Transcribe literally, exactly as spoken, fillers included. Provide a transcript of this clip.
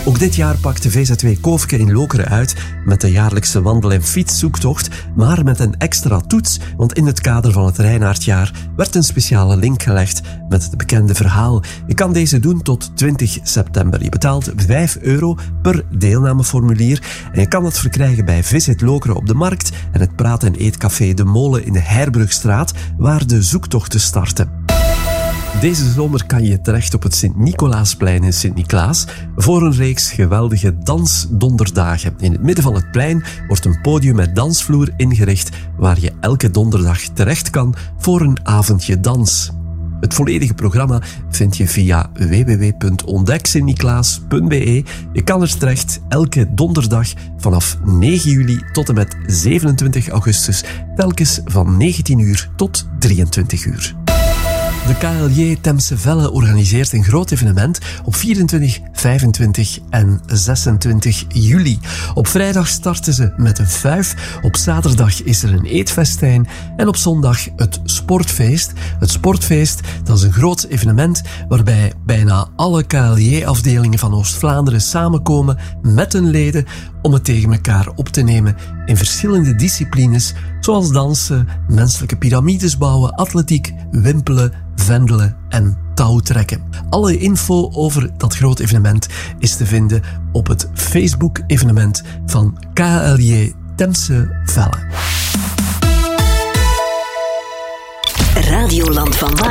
Ook dit jaar pakt de V Z W Koofke in Lokeren uit met de jaarlijkse wandel- en fietszoektocht, maar met een extra toets, want in het kader van het Reinaardjaar werd een speciale link gelegd met het bekende verhaal. Je kan deze doen tot twintig september. Je betaalt vijf euro per deelnameformulier en je kan het verkrijgen bij Visit Lokeren op de Markt en het praat- en eetcafé De Molen in de Heirbrugstraat, waar de zoektochten starten. Deze zomer kan je terecht op het Sint-Nicolaasplein in Sint-Niklaas voor een reeks geweldige dansdonderdagen. In het midden van het plein wordt een podium met dansvloer ingericht waar je elke donderdag terecht kan voor een avondje dans. Het volledige programma vind je via w w w punt ontdek sint niklaas punt b e. Je kan er terecht elke donderdag vanaf negen juli tot en met zevenentwintig augustus, telkens van negentien uur tot drieëntwintig uur. De K L J Temse Velle organiseert een groot evenement op vierentwintig, vijfentwintig en zesentwintig juli. Op vrijdag starten ze met een fuif, op zaterdag is er een eetfestijn en op zondag het sportfeest. Het sportfeest, dat is een groot evenement waarbij bijna alle K L J-afdelingen van Oost-Vlaanderen samenkomen met hun leden om het tegen elkaar op te nemen in verschillende disciplines, zoals dansen, menselijke piramides bouwen, atletiek, wimpelen, vendelen en touwtrekken. Alle info over dat groot evenement is te vinden op het Facebook-evenement van K L J Temse Velle. Radioland van